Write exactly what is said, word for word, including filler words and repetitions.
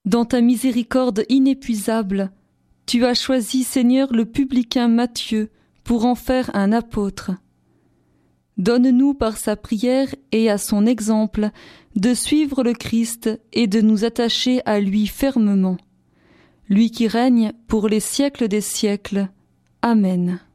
Dans ta miséricorde inépuisable, tu as choisi, Seigneur, le publicain Matthieu pour en faire un apôtre. Donne-nous par sa prière et à son exemple de suivre le Christ et de nous attacher à lui fermement. Lui qui règne pour les siècles des siècles. Amen.